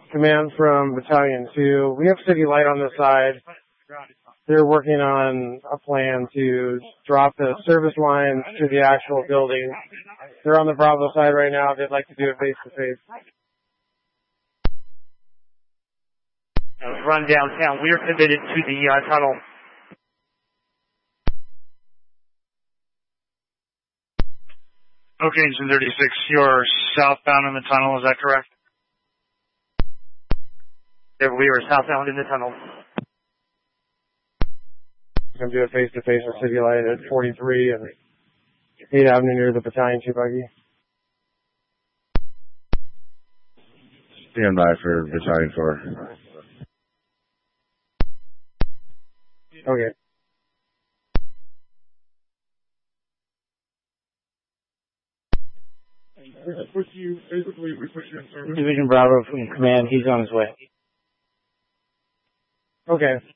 Command from Battalion 2. We have City Light on the side. They're working on a plan to drop the service lines to the actual building. They're on the Bravo side right now. They'd like to do it face-to-face. Run downtown. We're committed to the tunnel. Okay, Engine 36, you're southbound in the tunnel, is that correct? Yeah, we are southbound in the tunnel. Going to do a face-to-face with City Light at 43 and 8th Avenue near the Battalion 2 buggy. Stand by for Battalion 4. Okay. We put you in service. Division Bravo from Command, he's on his way. Okay.